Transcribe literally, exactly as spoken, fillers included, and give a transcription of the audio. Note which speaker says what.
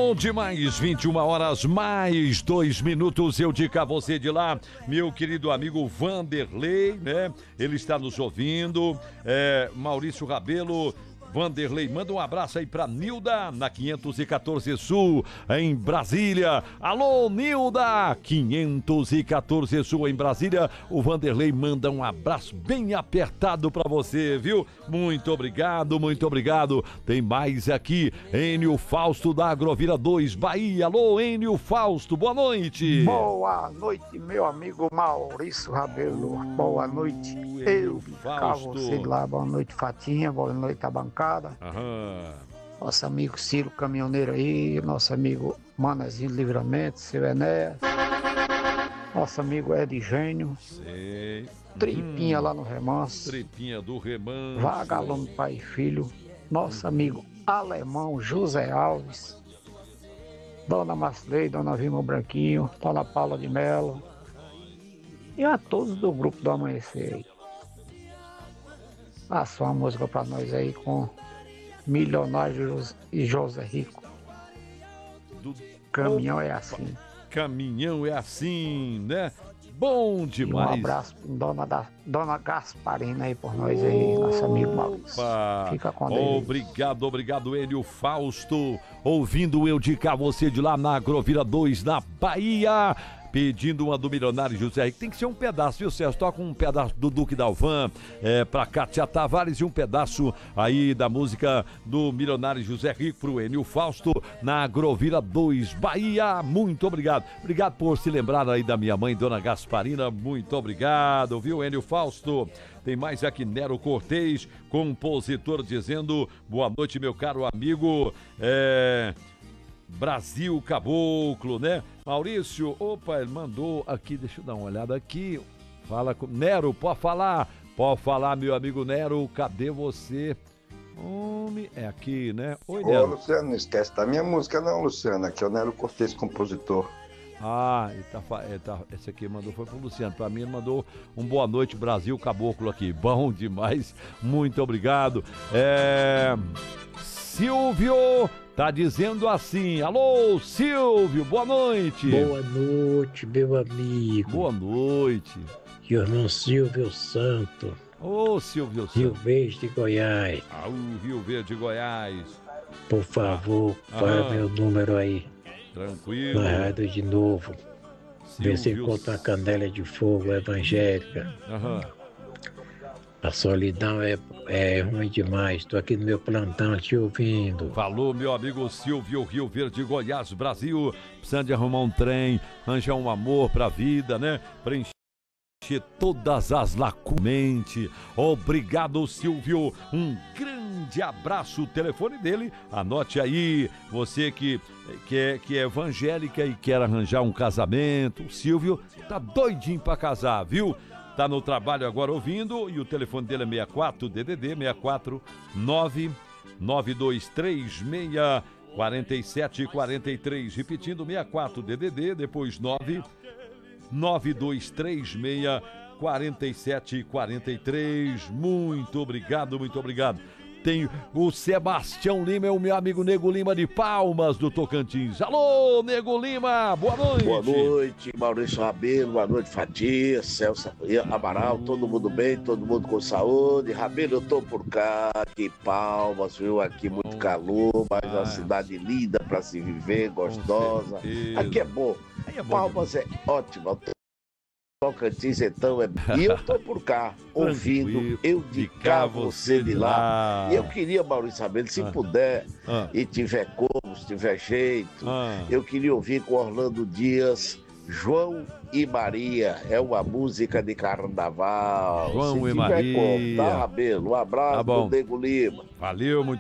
Speaker 1: Bom demais, vinte e uma horas mais dois minutos, eu digo a você de lá, meu querido amigo Vanderlei, né? Ele está nos ouvindo, é, Maurício Rabelo. Vanderlei, manda um abraço aí pra Nilda, na quinhentos e quatorze Sul, em Brasília. Alô, Nilda, quinhentos e quatorze Sul, em Brasília. O Vanderlei manda um abraço bem apertado pra você, viu? Muito obrigado, muito obrigado. Tem mais aqui, Enio Fausto da Agrovila dois, Bahia. Alô, Enio Fausto, boa noite.
Speaker 2: Boa noite, meu amigo Maurício Rabelo. Boa noite, eu, cá você de lá. Boa noite, Fatinha. Boa noite, a bancada.
Speaker 1: Aham.
Speaker 2: Nosso amigo Ciro Caminhoneiro aí, nosso amigo Manazinho Livramento, seu Enéas, nosso amigo Ed Gênio,
Speaker 1: Sei.
Speaker 2: Tripinha
Speaker 1: Hum,
Speaker 2: lá no Remanso,
Speaker 1: Tripinha do Remanso,
Speaker 2: Vagalume Pai e Filho, nosso amigo Alemão José Alves, Dona Marclei, Dona Vilma Branquinho, Dona Paula de Mello e a todos do grupo do Amanhecer aí. Passa uma música pra nós aí com Milionário e José Rico.
Speaker 1: do
Speaker 2: Caminhão é assim.
Speaker 1: Caminhão é assim, né? Bom
Speaker 2: E um
Speaker 1: demais.
Speaker 2: abraço pra dona, da, dona Gasparina aí por nós aí, nosso amigo Maurício.
Speaker 1: Opa!
Speaker 2: Fica com Deus.
Speaker 1: Obrigado, obrigado, Enio Fausto. Ouvindo eu dicar você de lá na Agrovila dois, na Bahia. Pedindo uma do Milionário José Rico. Tem que ser um pedaço, viu, Sérgio? Toca um pedaço do Duque Dalvan, é, pra Cátia Tavares e um pedaço aí da música do Milionário José Rico pro Enio Fausto na Agrovila dois, Bahia. Muito obrigado. Obrigado por se lembrar aí da minha mãe, Dona Gasparina. Muito obrigado, viu, Enio Fausto? Tem mais aqui, Nero Cortez, compositor, dizendo boa noite, meu caro amigo. É... Brasil Caboclo, né? Maurício, opa, ele mandou aqui, deixa eu dar uma olhada aqui. Fala com Nero, pode falar? Pode falar, meu amigo Nero, cadê você? Homem, é aqui, né? Oi,
Speaker 3: Ô,
Speaker 1: Nero.
Speaker 3: Luciano, não esquece da minha música não, Luciano. Aqui é o Nero Cortez, compositor.
Speaker 1: Ah, ele tá, ele tá, esse aqui mandou, foi pro Luciano. Pra mim, ele mandou um boa noite, Brasil Caboclo aqui. Bom demais, muito obrigado. É... Silvio tá dizendo assim, alô, Silvio, boa noite.
Speaker 4: Boa noite, meu amigo.
Speaker 1: Boa noite.
Speaker 4: Irmão Silvio Santo,
Speaker 1: Ô, Silvio
Speaker 4: Rio
Speaker 1: Santos.
Speaker 4: Verde de Goiás.
Speaker 1: Ah, o Rio Verde, Goiás.
Speaker 4: Por favor, fala
Speaker 1: Aham.
Speaker 4: meu número aí
Speaker 1: Tranquilo.
Speaker 4: na rádio de novo. Vê se
Speaker 1: Silvio.
Speaker 4: encontra uma canela de fogo evangélica.
Speaker 1: Aham.
Speaker 4: A solidão é, é ruim demais. Tô aqui no meu plantão te ouvindo.
Speaker 1: Falou, meu amigo Silvio, Rio Verde, Goiás, Brasil. Precisando de arrumar um trem, arranjar um amor pra vida, né? Preencher todas as lacunas. Obrigado, Silvio. Um grande abraço. O telefone dele, anote aí. Você que, que, é, que é evangélica e quer arranjar um casamento. O Silvio tá doidinho pra casar, viu? Tá no trabalho agora ouvindo e o telefone dele é sessenta e quatro D D D sessenta e quatro nove nove dois três seis quatro sete quatro três, repetindo sessenta e quatro D D D, depois nove nove dois três seis quatro sete quatro três. Muito obrigado, muito obrigado. Tem o Sebastião Lima, é o meu amigo Nego Lima de Palmas, do Tocantins. Alô, Nego Lima, boa noite.
Speaker 5: Boa noite, Maurício Rabelo, boa noite, Fatia, Celso Amaral, todo mundo bem, todo mundo com saúde. Rabelo, eu tô por cá, aqui em Palmas, viu? Aqui muito calor, mas uma cidade linda pra se viver, gostosa. Aqui é bom. Palmas é ótimo. Tocantins, então, é... E eu tô por cá, ouvindo Eu de Cá, Você de Lá. E eu queria, Maurício Rabelo, se
Speaker 1: Ah.
Speaker 5: puder,
Speaker 1: Ah.
Speaker 5: e tiver como, se tiver jeito,
Speaker 1: Ah.
Speaker 5: eu queria ouvir com Orlando Dias, João e Maria. É uma música de carnaval.
Speaker 1: João
Speaker 5: se
Speaker 1: e
Speaker 5: tiver
Speaker 1: Maria.
Speaker 5: como, tá, Rabelo? Um abraço
Speaker 1: Tá bom.
Speaker 5: do Nego Lima.
Speaker 1: Valeu, muito